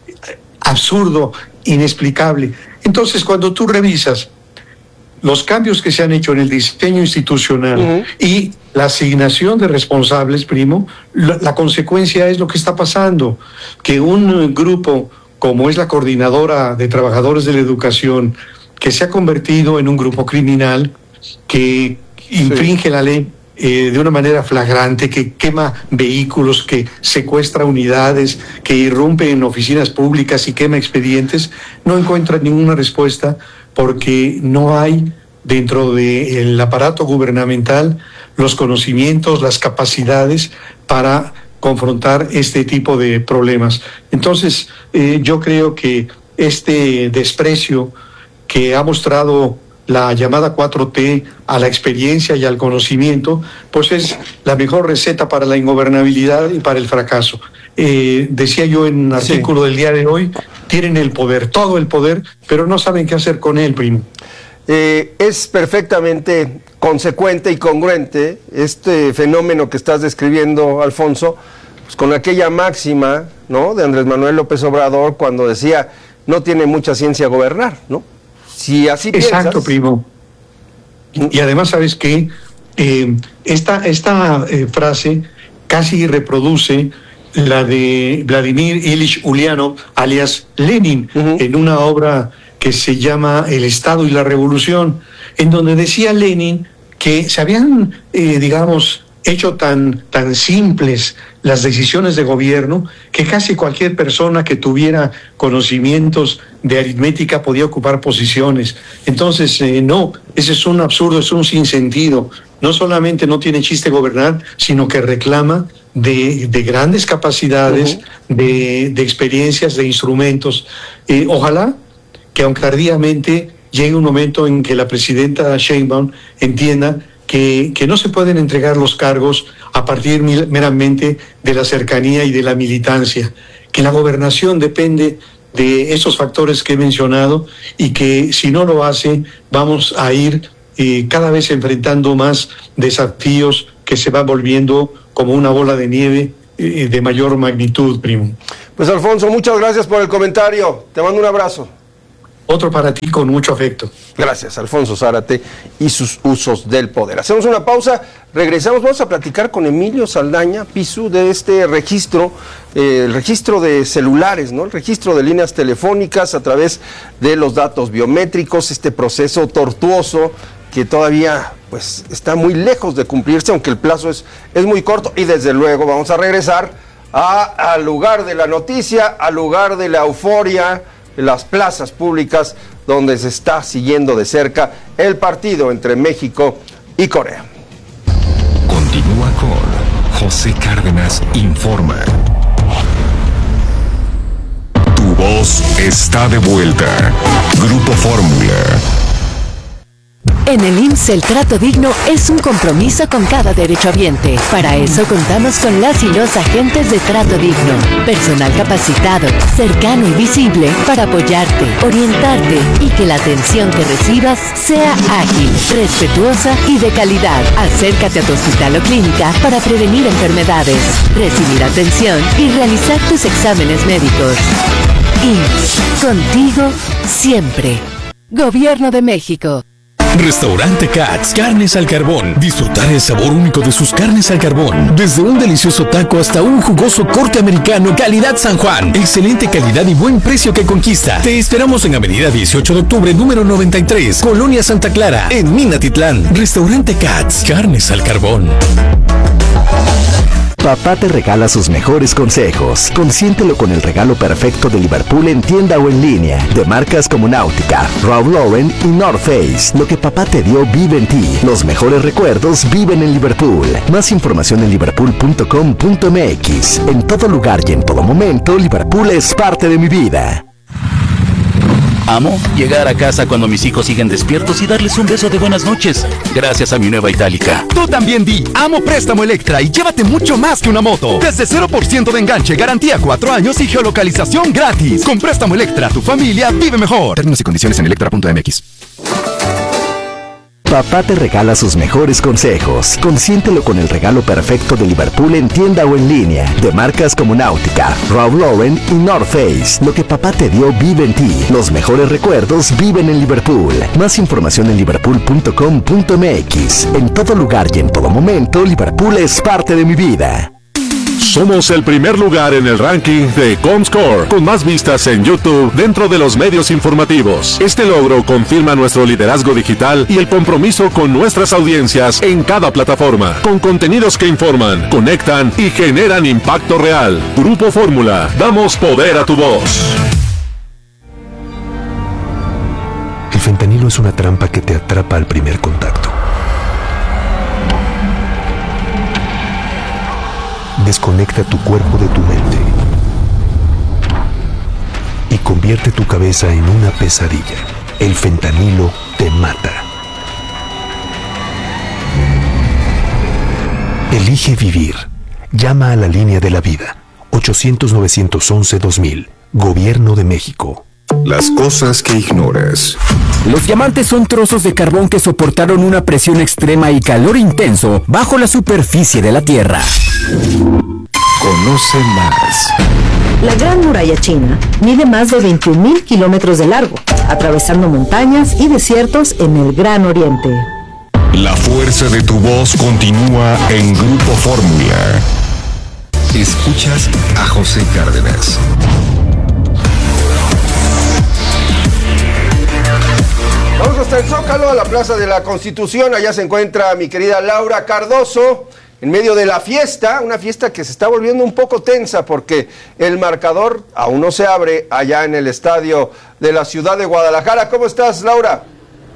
absurdo, inexplicable. Entonces, cuando tú revisas los cambios que se han hecho en el diseño institucional uh-huh. y la asignación de responsables, primo, la, la consecuencia es lo que está pasando, que un grupo como es la Coordinadora de Trabajadores de la Educación, que se ha convertido en un grupo criminal, que infringe sí. la ley eh, de una manera flagrante, que quema vehículos, que secuestra unidades, que irrumpe en oficinas públicas y quema expedientes, no encuentra ninguna respuesta porque no hay dentro del aparato gubernamental los conocimientos, las capacidades para confrontar este tipo de problemas. Entonces, eh, yo creo que este desprecio que ha mostrado la llamada cuatro T a la experiencia y al conocimiento, pues es la mejor receta para la ingobernabilidad y para el fracaso. Eh, decía yo en un artículo sí. del día de hoy, tienen el poder, todo el poder, pero no saben qué hacer con él, primo. Eh, es perfectamente consecuente y congruente este fenómeno que estás describiendo, Alfonso, pues con aquella máxima, ¿no?, de Andrés Manuel López Obrador cuando decía, no tiene mucha ciencia gobernar, ¿no? Si así piensas... Exacto, primo. Y además, ¿sabes qué? Eh, esta esta eh, frase casi reproduce la de Vladimir Ilich Ulyanov, alias Lenin, uh-huh. en una obra que se llama El Estado y la Revolución, en donde decía Lenin que se habían, eh, digamos, hecho tan, tan simples las decisiones de gobierno que casi cualquier persona que tuviera conocimientos de aritmética podía ocupar posiciones. Entonces, eh, no, ese es un absurdo, es un sinsentido. No solamente no tiene chiste gobernar, sino que reclama de, de grandes capacidades, uh-huh. de, de experiencias, de instrumentos. Eh, ojalá que aunque tardíamente llegue un momento en que la presidenta Sheinbaum entienda que, que no se pueden entregar los cargos a partir meramente de la cercanía y de la militancia, que la gobernación depende de esos factores que he mencionado y que si no lo hace vamos a ir eh, cada vez enfrentando más desafíos que se van volviendo como una bola de nieve eh, de mayor magnitud, primo. Pues Alfonso, muchas gracias por el comentario, te mando un abrazo. Otro para ti con mucho afecto. Gracias, Alfonso Zárate y sus usos del poder. Hacemos una pausa, regresamos, vamos a platicar con Emilio Saldaña, Pisu, de este registro, eh, el registro de celulares, ¿no? El registro de líneas telefónicas a través de los datos biométricos, este proceso tortuoso que todavía pues está muy lejos de cumplirse, aunque el plazo es, es muy corto, y desde luego vamos a regresar a, al lugar de la noticia, al lugar de la euforia, las plazas públicas donde se está siguiendo de cerca el partido entre México y Corea. Continúa con José Cárdenas Informa. Tu voz está de vuelta. Grupo Fórmula. En el I M S S el trato digno es un compromiso con cada derechohabiente. Para eso contamos con las y los agentes de trato digno. Personal capacitado, cercano y visible para apoyarte, orientarte y que la atención que recibas sea ágil, respetuosa y de calidad. Acércate a tu hospital o clínica para prevenir enfermedades, recibir atención y realizar tus exámenes médicos. I M S S, contigo siempre. Gobierno de México. Restaurante Katz, carnes al carbón. Disfrutar el sabor único de sus carnes al carbón. Desde un delicioso taco hasta un jugoso corte americano, calidad San Juan. Excelente calidad y buen precio que conquista. Te esperamos en Avenida dieciocho de octubre, número noventa y tres, Colonia Santa Clara, en Minatitlán. Restaurante Katz, carnes al carbón. Papá te regala sus mejores consejos. Consiéntelo con el regalo perfecto de Liverpool en tienda o en línea. De marcas como Náutica, Ralph Lauren y North Face. Lo que papá te dio vive en ti. Los mejores recuerdos viven en Liverpool. Más información en liverpool punto com punto m x. En todo lugar y en todo momento, Liverpool es parte de mi vida. Amo llegar a casa cuando mis hijos siguen despiertos y darles un beso de buenas noches, gracias a mi nueva Itálica. Tú también di Amo Préstamo Electra y llévate mucho más que una moto. Desde cero por ciento de enganche, garantía cuatro años y geolocalización gratis. Con Préstamo Electra, tu familia vive mejor. Términos y condiciones en electra punto m x. Papá te regala sus mejores consejos. Consiéntelo con el regalo perfecto de Liverpool en tienda o en línea. De marcas como Náutica, Ralph Lauren y North Face. Lo que papá te dio vive en ti. Los mejores recuerdos viven en Liverpool. Más información en liverpool punto com punto m x. En todo lugar y en todo momento, Liverpool es parte de mi vida. Somos el primer lugar en el ranking de Comscore, con más vistas en YouTube dentro de los medios informativos. Este logro confirma nuestro liderazgo digital y el compromiso con nuestras audiencias en cada plataforma, con contenidos que informan, conectan y generan impacto real. Grupo Fórmula, damos poder a tu voz. El fentanilo es una trampa que te atrapa al primer contacto. Desconecta tu cuerpo de tu mente y convierte tu cabeza en una pesadilla. El fentanilo te mata. Elige vivir. Llama a la línea de la vida. ochocientos, novecientos once, dos mil. Gobierno de México. Las cosas que ignoras. Los diamantes son trozos de carbón que soportaron una presión extrema y calor intenso bajo la superficie de la Tierra. Conoce más. La Gran Muralla China mide más de veintiún mil kilómetros de largo, atravesando montañas y desiertos en el Gran Oriente. La fuerza de tu voz continúa en Grupo Fórmula. Escuchas a José Cárdenas. Vamos hasta el Zócalo, a la Plaza de la Constitución. Allá se encuentra mi querida Laura Cardoso. en medio de la fiesta, una fiesta que se está volviendo un poco tensa porque el marcador aún no se abre allá en el estadio de la ciudad de Guadalajara. ¿Cómo estás, Laura?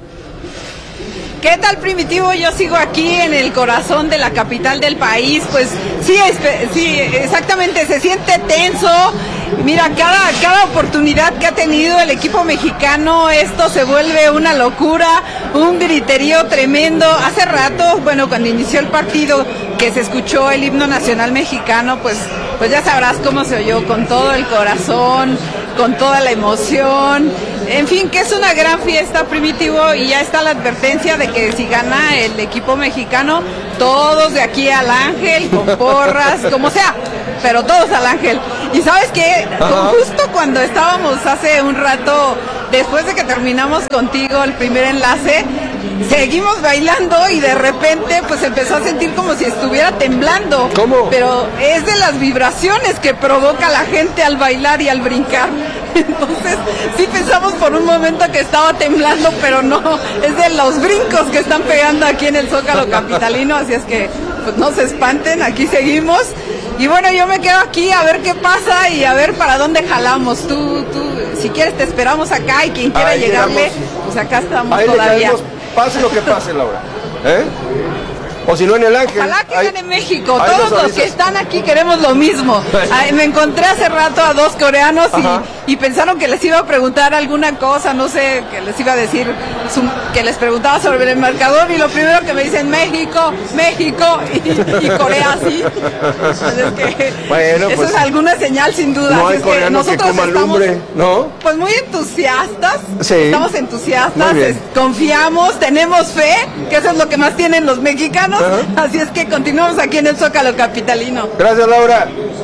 ¿Qué tal, Primitivo? Yo sigo aquí en el corazón de la capital del país. Pues sí, sí, exactamente, se siente tenso. Mira, cada, cada oportunidad que ha tenido el equipo mexicano, esto se vuelve una locura, un griterío tremendo. Hace rato, bueno, cuando inició el partido, que se escuchó el himno nacional mexicano, pues, pues ya sabrás cómo se oyó, con todo el corazón, con toda la emoción. En fin, que es una gran fiesta, Primitivo, y ya está la advertencia de que si gana el equipo mexicano, todos de aquí al Ángel, con porras, como sea, pero todos al Ángel. Y ¿sabes qué? Justo cuando estábamos hace un rato, después de que terminamos contigo el primer enlace, seguimos bailando y de repente pues empezó a sentir como si estuviera temblando. ¿Cómo? Pero es de las vibraciones que provoca la gente al bailar y al brincar. Entonces sí pensamos por un momento que estaba temblando, pero no, es de los brincos que están pegando aquí en el Zócalo capitalino, así es que pues no se espanten, aquí seguimos. Y bueno, yo me quedo aquí a ver qué pasa y a ver para dónde jalamos. Tú, tú, si quieres te esperamos acá y quien quiera ahí llegarle, llegamos. Pues acá estamos ahí todavía. Pase lo que pase, Laura. ¿Eh? O si no en el Ángel. Ojalá que ahí, gane México. Todos los que están aquí queremos lo mismo. Ay, me encontré hace rato a dos coreanos y, y pensaron que les iba a preguntar alguna cosa, no sé, que les iba a decir, que les preguntaba sobre el marcador y lo primero que me dicen, México, México y, y Corea así. Es que bueno, eso pues, es alguna señal sin duda. No hay es que nosotros que estamos lumbre, ¿no? Pues muy entusiastas. Sí. Estamos entusiastas, es, confiamos, tenemos fe, que eso es lo que más tienen los mexicanos. Uh-huh. Así es que continuamos aquí en el Zócalo capitalino. Gracias, Laura.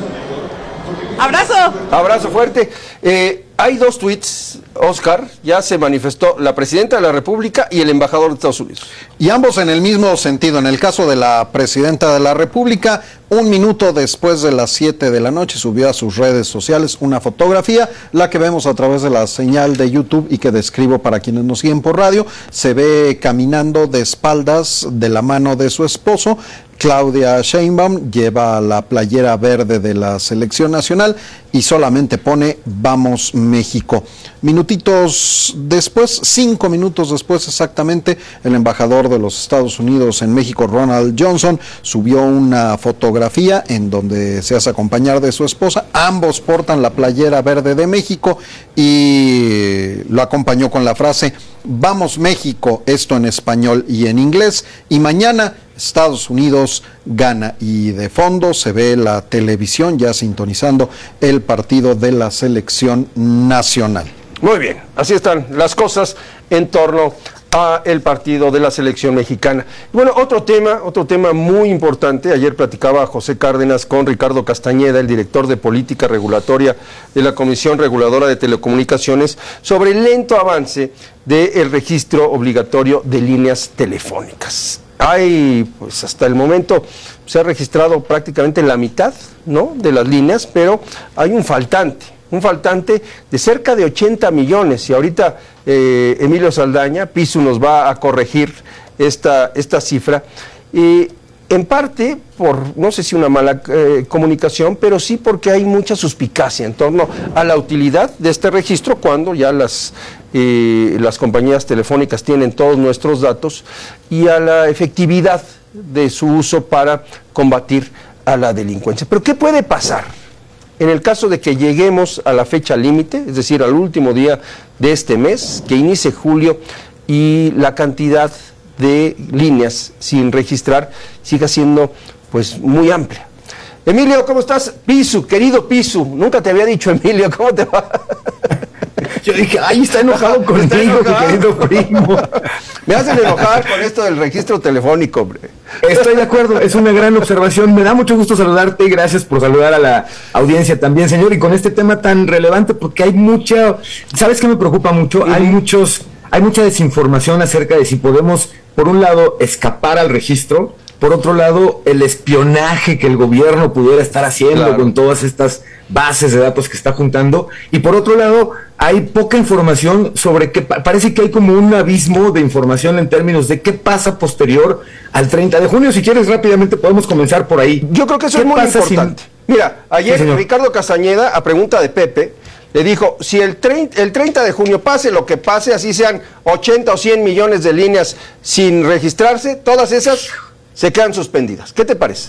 Abrazo. Abrazo fuerte. Eh, hay dos tweets, Oscar, ya se manifestó la presidenta de la República y el embajador de Estados Unidos. Y ambos en el mismo sentido. En el caso de la presidenta de la República, un minuto después de las siete de la noche subió a sus redes sociales una fotografía, la que vemos a través de la señal de YouTube y que describo para quienes nos siguen por radio. Se ve caminando de espaldas de la mano de su esposo. Claudia Sheinbaum lleva la playera verde de la selección nacional y solamente pone Vamos México. Minutitos después, cinco minutos después exactamente, el embajador de los Estados Unidos en México, Ronald Johnson, subió una fotografía en donde se hace acompañar de su esposa. Ambos portan la playera verde de México y lo acompañó con la frase Vamos México, esto en español y en inglés, y mañana Estados Unidos gana. Y de fondo se ve la televisión ya sintonizando el partido de la selección nacional. Muy bien, así están las cosas en torno a el partido de la selección mexicana. Bueno, otro tema, otro tema muy importante. Ayer platicaba José Cárdenas con Ricardo Castañeda, el director de política regulatoria de la Comisión Reguladora de Telecomunicaciones, sobre el lento avance del registro obligatorio de líneas telefónicas. Hay, pues hasta el momento se ha registrado prácticamente la mitad, ¿no?, de las líneas, pero hay un faltante, un faltante de cerca de ochenta millones, y ahorita eh, Emilio Saldaña, Pisu, nos va a corregir esta, esta cifra, y en parte por, no sé si una mala eh, comunicación, pero sí porque hay mucha suspicacia en torno a la utilidad de este registro cuando ya las, eh, las compañías telefónicas tienen todos nuestros datos, y a la efectividad de su uso para combatir a la delincuencia. Pero ¿qué puede pasar en el caso de que lleguemos a la fecha límite, es decir, al último día de este mes, que inicie julio, y la cantidad de líneas sin registrar siga siendo pues muy amplia? Emilio, ¿cómo estás? Pisu, querido Pisu, nunca te había dicho Emilio, ¿cómo te va? Yo dije, ay, está enojado conmigo, mi querido primo. Me hacen enojar con esto del registro telefónico, hombre. Estoy de acuerdo, es una gran observación. Me da mucho gusto saludarte y gracias por saludar a la audiencia también, señor. Y con este tema tan relevante, porque hay mucha, ¿sabes qué me preocupa mucho? Uh-huh. Hay muchos, hay mucha desinformación acerca de si podemos, por un lado, escapar al registro, por otro lado, el espionaje que el gobierno pudiera estar haciendo, claro, con todas estas bases de datos que está juntando, y por otro lado hay poca información sobre que pa- parece que hay como un abismo de información en términos de qué pasa posterior al treinta de junio. Si quieres rápidamente podemos comenzar por ahí. Yo creo que eso es muy importante. Si... Mira, ayer sí, Ricardo Castañeda, a pregunta de Pepe, le dijo, si el treinta, el treinta de junio pase lo que pase, así sean ochenta o cien millones de líneas sin registrarse, todas esas se quedan suspendidas. ¿Qué te parece?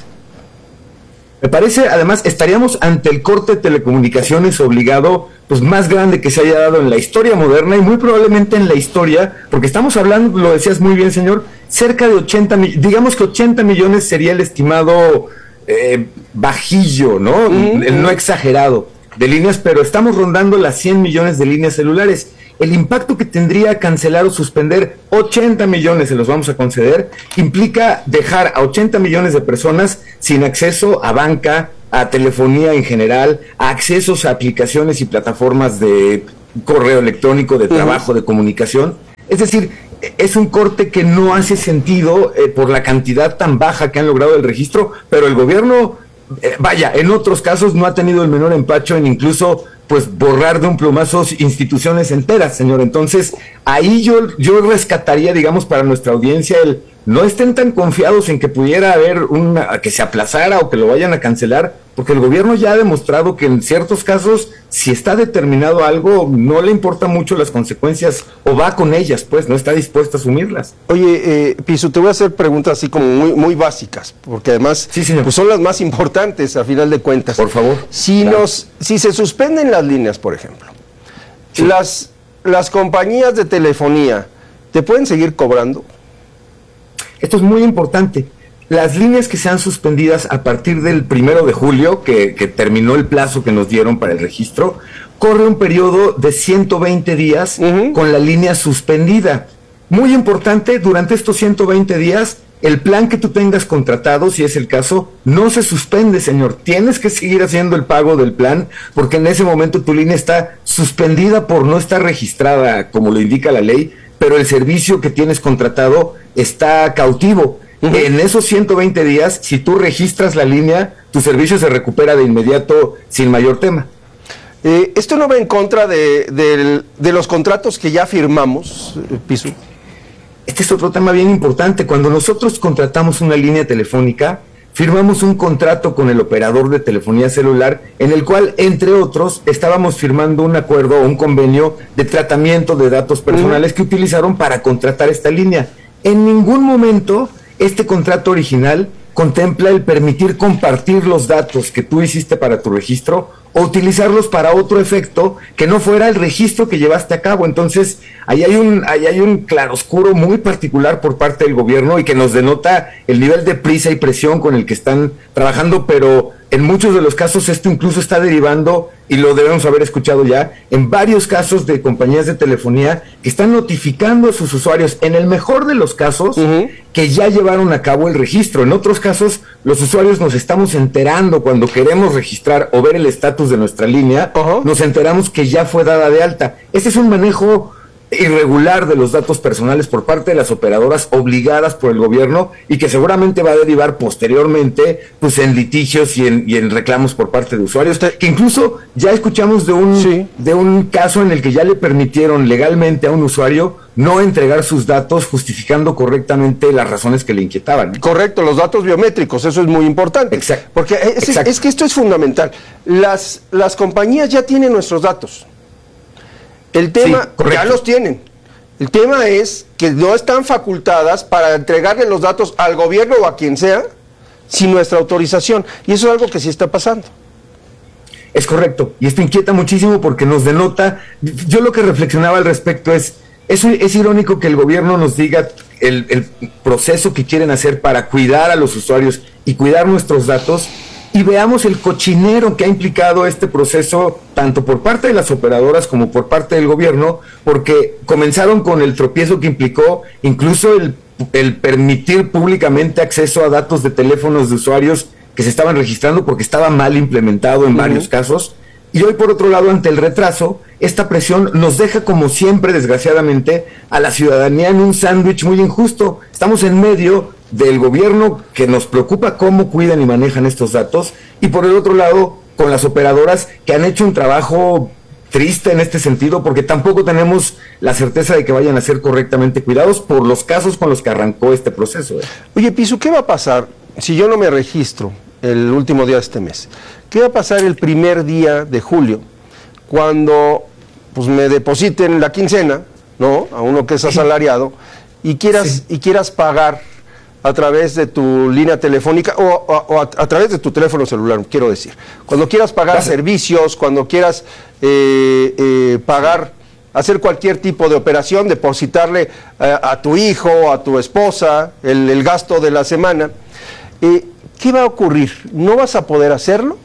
Me parece, además, estaríamos ante el corte de telecomunicaciones obligado, pues más grande que se haya dado en la historia moderna y muy probablemente en la historia, porque estamos hablando, lo decías muy bien, señor, cerca de ochenta, digamos que ochenta millones sería el estimado eh, bajillo, ¿no? Mm-hmm. El no exagerado de líneas, pero estamos rondando las cien millones de líneas celulares. El impacto que tendría cancelar o suspender ochenta millones, se los vamos a conceder, implica dejar a ochenta millones de personas sin acceso a banca, a telefonía en general, a accesos a aplicaciones y plataformas de correo electrónico, de trabajo, uh-huh. de comunicación. Es decir, es un corte que no hace sentido eh, por la cantidad tan baja que han logrado el registro, pero el gobierno, eh, vaya, en otros casos no ha tenido el menor empacho en incluso pues borrar de un plumazo instituciones enteras, señor. Entonces, ahí yo, yo rescataría, digamos, para nuestra audiencia el no estén tan confiados en que pudiera haber una, que se aplazara o que lo vayan a cancelar, porque el gobierno ya ha demostrado que en ciertos casos, si está determinado algo, no le importa mucho las consecuencias o va con ellas, pues, no está dispuesto a asumirlas. Oye, eh, Pisu, te voy a hacer preguntas así como muy, muy básicas, porque además sí, señor. Pues son las más importantes a final de cuentas. Por favor. Si, claro. nos, si se suspenden las líneas, por ejemplo, sí. las, las compañías de telefonía, ¿te pueden seguir cobrando? Esto es muy importante. Las líneas que sean suspendidas a partir del primero de julio, que, que terminó el plazo que nos dieron para el registro, corre un periodo de ciento veinte días uh-huh. con la línea suspendida. Muy importante, durante estos ciento veinte días, el plan que tú tengas contratado, si es el caso, no se suspende, señor. Tienes que seguir haciendo el pago del plan, porque en ese momento tu línea está suspendida por no estar registrada, como lo indica la ley, pero el servicio que tienes contratado está cautivo. Uh-huh. En esos ciento veinte días, si tú registras la línea, tu servicio se recupera de inmediato sin mayor tema. Eh, ¿Esto no va en contra de, de, de los contratos que ya firmamos, eh, Pisu? Este es otro tema bien importante. Cuando nosotros contratamos una línea telefónica, firmamos un contrato con el operador de telefonía celular en el cual, entre otros, estábamos firmando un acuerdo o un convenio de tratamiento de datos personales uh-huh. que utilizaron para contratar esta línea. En ningún momento este contrato original contempla el permitir compartir los datos que tú hiciste para tu registro o utilizarlos para otro efecto que no fuera el registro que llevaste a cabo. Entonces, ahí hay un, ahí hay un claroscuro muy particular por parte del gobierno y que nos denota el nivel de prisa y presión con el que están trabajando, pero en muchos de los casos esto incluso está derivando, y lo debemos haber escuchado ya, en varios casos de compañías de telefonía que están notificando a sus usuarios, en el mejor de los casos, uh-huh. que ya llevaron a cabo el registro. En otros casos, los usuarios nos estamos enterando cuando queremos registrar o ver el estatus de nuestra línea, uh-huh. nos enteramos que ya fue dada de alta. Ese es un manejo irregular de los datos personales por parte de las operadoras obligadas por el gobierno y que seguramente va a derivar posteriormente pues en litigios y en, y en reclamos por parte de usuarios, que incluso ya escuchamos de un, sí. de un caso en el que ya le permitieron legalmente a un usuario no entregar sus datos justificando correctamente las razones que le inquietaban. Correcto, los datos biométricos, eso es muy importante. Exacto. Porque es, Exacto. es que esto es fundamental. Las, las compañías ya tienen nuestros datos. El tema, sí, ya los tienen. El tema es que no están facultadas para entregarle los datos al gobierno o a quien sea sin nuestra autorización. Y eso es algo que sí está pasando. Es correcto. Y esto inquieta muchísimo porque nos denota. Yo lo que reflexionaba al respecto es, es, es irónico que el gobierno nos diga el, el proceso que quieren hacer para cuidar a los usuarios y cuidar nuestros datos, y veamos el cochinero que ha implicado este proceso, tanto por parte de las operadoras como por parte del gobierno, porque comenzaron con el tropiezo que implicó incluso el, el permitir públicamente acceso a datos de teléfonos de usuarios que se estaban registrando porque estaba mal implementado en uh-huh. varios casos, y hoy por otro lado, ante el retraso, esta presión nos deja como siempre, desgraciadamente, a la ciudadanía en un sándwich muy injusto. Estamos en medio del gobierno que nos preocupa cómo cuidan y manejan estos datos, y por el otro lado con las operadoras que han hecho un trabajo triste en este sentido, porque tampoco tenemos la certeza de que vayan a ser correctamente cuidados por los casos con los que arrancó este proceso. ¿eh? Oye, Pisu, ¿qué va a pasar si yo no me registro el último día de este mes? ¿Qué va a pasar el primer día de julio, cuando pues me depositen la quincena, ¿no? A uno que es asalariado, y quieras, sí. y quieras pagar a través de tu línea telefónica o, o, o a, a través de tu teléfono celular, quiero decir. Cuando quieras pagar Gracias. servicios, cuando quieras eh, eh, pagar, hacer cualquier tipo de operación, depositarle a, a tu hijo, a tu esposa, el, el gasto de la semana, eh, ¿qué va a ocurrir? ¿No vas a poder hacerlo?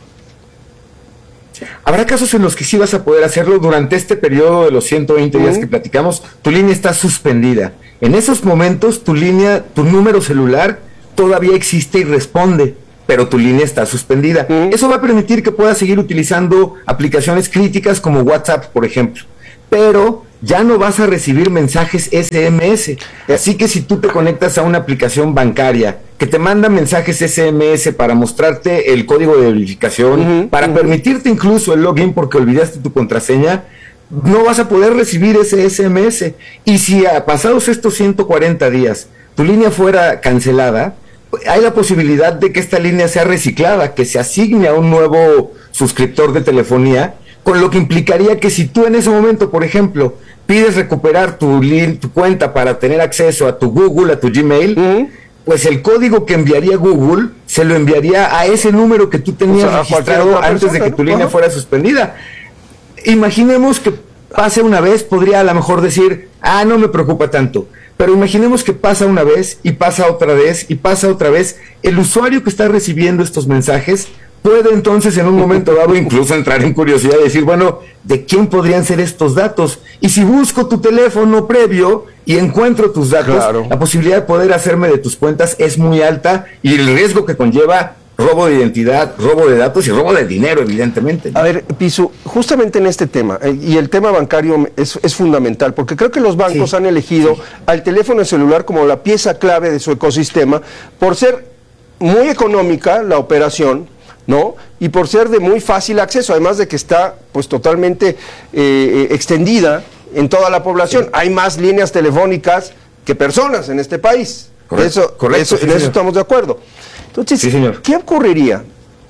Habrá casos en los que sí vas a poder hacerlo. Durante este periodo de los ciento veinte días uh-huh. que platicamos, tu línea está suspendida. En esos momentos, tu línea, tu número celular todavía existe y responde, pero tu línea está suspendida. Uh-huh. Eso va a permitir que puedas seguir utilizando aplicaciones críticas como WhatsApp, por ejemplo. Pero ya no vas a recibir mensajes ese eme ese. Así que si tú te conectas a una aplicación bancaria que te manda mensajes ese eme ese para mostrarte el código de verificación, uh-huh, para uh-huh. permitirte incluso el login porque olvidaste tu contraseña, no vas a poder recibir ese ese eme ese. Y si a pasados estos ciento cuarenta días tu línea fuera cancelada, hay la posibilidad de que esta línea sea reciclada, que se asigne a un nuevo suscriptor de telefonía, con lo que implicaría que si tú en ese momento, por ejemplo, pides recuperar tu, tu cuenta para tener acceso a tu Google, a tu Gmail, uh-huh. pues el código que enviaría Google se lo enviaría a ese número que tú tenías, o sea, registrado antes persona, de que tu ¿no? línea fuera suspendida. Imaginemos que pase una vez, podría a lo mejor decir, ah, no me preocupa tanto. Pero imaginemos que pasa una vez, y pasa otra vez, y pasa otra vez. El usuario que está recibiendo estos mensajes puede entonces en un momento dado incluso entrar en curiosidad y decir, bueno, ¿de quién podrían ser estos datos? Y si busco tu teléfono previo y encuentro tus datos, claro. la posibilidad de poder hacerme de tus cuentas es muy alta, y el riesgo que conlleva robo de identidad, robo de datos y robo de dinero, evidentemente. A ver, Pisu, justamente en este tema, eh, y el tema bancario es, es fundamental, porque creo que los bancos sí, han elegido sí. al teléfono celular como la pieza clave de su ecosistema, por ser muy económica la operación, ¿no? Y por ser de muy fácil acceso, además de que está pues totalmente eh, extendida en toda la población. Sí. Hay más líneas telefónicas que personas en este país. Correcto, eso, correcto, eso, sí, en señor. eso estamos de acuerdo. Entonces, sí, señor. ¿Qué ocurriría?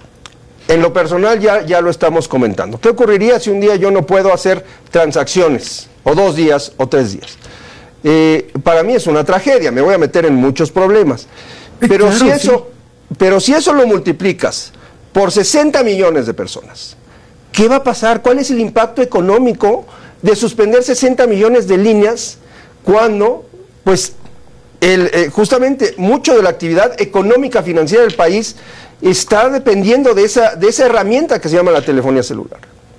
En lo personal ya, ya lo estamos comentando. ¿Qué ocurriría si un día yo no puedo hacer transacciones? O dos días, o tres días. Eh, para mí es una tragedia, me voy a meter en muchos problemas. Pero, claro, si, eso, sí. pero si eso lo multiplicas por sesenta millones de personas, ¿qué va a pasar? ¿Cuál es el impacto económico de suspender sesenta millones de líneas cuando, pues, el, eh, justamente mucho de la actividad económica financiera del país está dependiendo de esa, de esa herramienta que se llama la telefonía celular?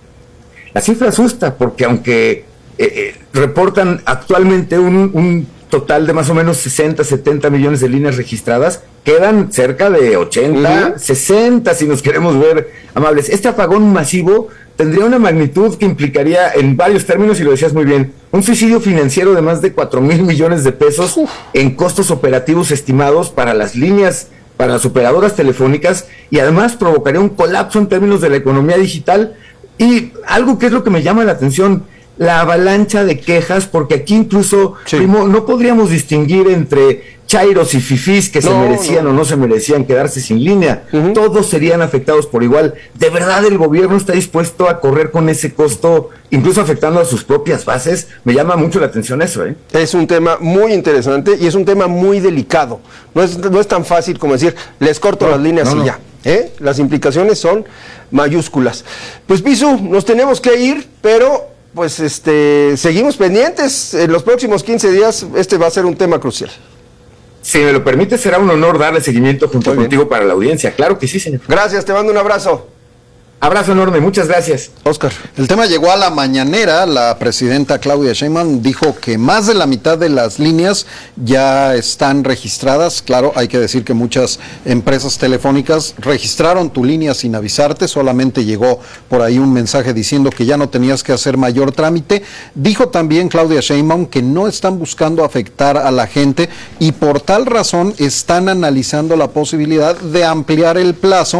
La cifra asusta, porque aunque eh, eh, reportan actualmente un, un total de más o menos sesenta, setenta millones de líneas registradas, quedan cerca de ochenta, uh-huh. sesenta, si nos queremos ver amables. Este apagón masivo tendría una magnitud que implicaría, en varios términos, y lo decías muy bien, un suicidio financiero de más de cuatro mil millones de pesos uh. en costos operativos estimados para las líneas, para las operadoras telefónicas, y además provocaría un colapso en términos de la economía digital. Y algo que es lo que me llama la atención, la avalancha de quejas, porque aquí incluso, sí. primo, no podríamos distinguir entre chairos y fifís que no, se merecían no. o no se merecían quedarse sin línea. Uh-huh. Todos serían afectados por igual. ¿De verdad el gobierno está dispuesto a correr con ese costo, incluso afectando a sus propias bases? Me llama mucho la atención eso, ¿eh? Es un tema muy interesante y es un tema muy delicado. No es, no es tan fácil como decir, les corto no, las líneas no, y no. ya. ¿eh? Las implicaciones son mayúsculas. Pues, Pisu, nos tenemos que ir, pero pues este seguimos pendientes. En los próximos quince días este va a ser un tema crucial. Si me lo permite, será un honor darle seguimiento junto Muy contigo bien. Para la audiencia. Claro que sí, señor. Gracias, te mando un abrazo. Abrazo enorme, muchas gracias. Oscar. El tema llegó a la mañanera. La presidenta Claudia Sheinbaum dijo que más de la mitad de las líneas ya están registradas. Claro, hay que decir que muchas empresas telefónicas registraron tu línea sin avisarte, solamente llegó por ahí un mensaje diciendo que ya no tenías que hacer mayor trámite. Dijo también Claudia Sheinbaum que no están buscando afectar a la gente y por tal razón están analizando la posibilidad de ampliar el plazo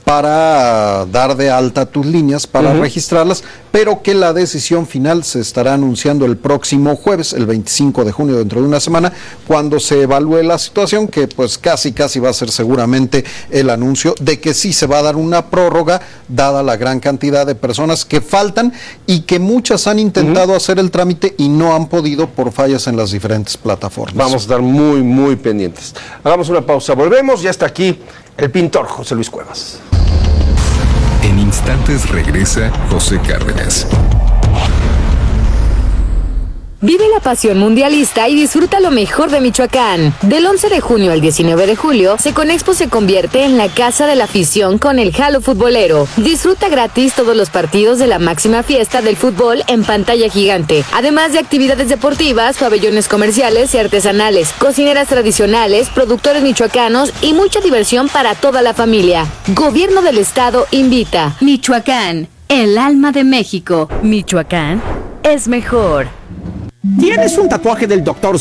para dar de alta tus líneas, para Uh-huh. registrarlas, pero que la decisión final se estará anunciando el próximo jueves, el veinticinco de junio, dentro de una semana, cuando se evalúe la situación, que pues casi casi va a ser seguramente el anuncio de que sí se va a dar una prórroga, dada la gran cantidad de personas que faltan y que muchas han intentado uh-huh. hacer el trámite y no han podido por fallas en las diferentes plataformas. Vamos a estar muy, muy pendientes. Hagamos una pausa, volvemos, ya está aquí el pintor José Luis Cuevas. En instantes regresa José Cárdenas. Vive la pasión mundialista y disfruta lo mejor de Michoacán. Del once de junio al diecinueve de julio, Seconexpo se convierte en la casa de la afición con el Jalo Futbolero. Disfruta gratis todos los partidos de la máxima fiesta del fútbol en pantalla gigante, además de actividades deportivas, pabellones comerciales y artesanales, cocineras tradicionales, productores michoacanos y mucha diversión para toda la familia. Gobierno del Estado invita. Michoacán, el alma de México. Michoacán es mejor. ¿Tienes un tatuaje del doctor